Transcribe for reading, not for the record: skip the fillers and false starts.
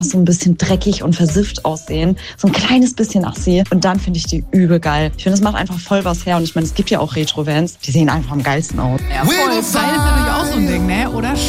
so ein bisschen dreckig und versifft aussehen. So ein kleines bisschen assi. Und dann finde ich die übel geil. Ich finde, das macht einfach voll was her. Und ich meine, es gibt ja auch Retro-Vans, die sehen einfach am geilsten aus. Ja, voll. Style ist natürlich auch so ein Ding, ne? Oder